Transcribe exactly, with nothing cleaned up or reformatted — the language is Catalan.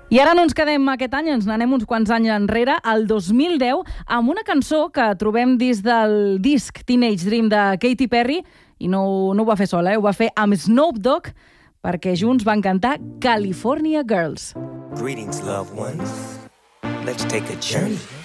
I ara no ens quedem aquest any, ens n'anem uns quants anys enrere, al dos mil deu, amb una cançó que trobem dins del disc Teenage Dream de Katy Perry, i no, no ho va fer sola, eh? Ho va fer amb Snoop Dogg, perquè junts van cantar California Girls. Greetings, loved ones. Let's take a journey